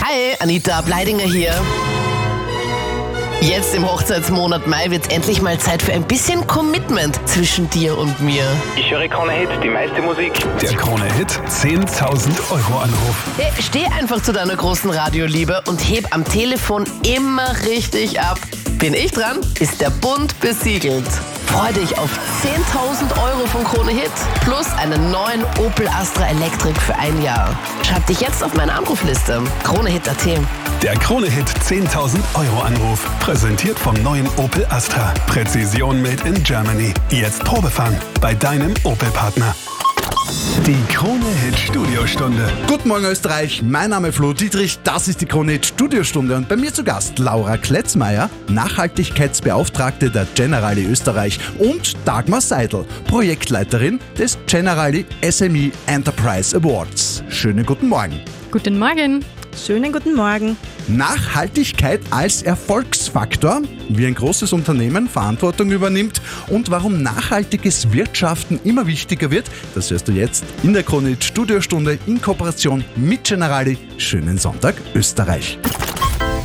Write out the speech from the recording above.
Hi, Anita Bleidinger hier. Jetzt im Hochzeitsmonat Mai wird endlich mal Zeit für ein bisschen Commitment zwischen dir und mir. Ich höre Krone Hit, die meiste Musik. Der Krone Hit 10.000 Euro Anruf. Hey, steh einfach zu deiner großen Radioliebe und heb am Telefon immer richtig ab. Bin ich dran? Ist der Bund besiegelt. Freu dich auf 10.000 Euro von Krone Hit plus einen neuen Opel Astra Electric für ein Jahr. Schreib dich jetzt auf meine Anrufliste. KroneHit.at. Der Krone Hit 10.000 Euro Anruf. Präsentiert vom neuen Opel Astra. Präzision made in Germany. Jetzt Probefahren bei deinem Opel-Partner. Die Krone Hit Studiostunde. Guten Morgen Österreich, mein Name ist Flo Dietrich, das ist die Krone Hit Studiostunde und bei mir zu Gast Laura Kletzmeier, Nachhaltigkeitsbeauftragte der Generali Österreich und Dagmar Seidel, Projektleiterin des Generali SME Enterprise Awards. Schönen guten Morgen. Guten Morgen. Schönen guten Morgen. Nachhaltigkeit als Erfolgsfaktor, wie ein großes Unternehmen Verantwortung übernimmt und warum nachhaltiges Wirtschaften immer wichtiger wird, das hörst du jetzt in der Krone Hit Studiostunde in Kooperation mit Generali. Schönen Sonntag, Österreich.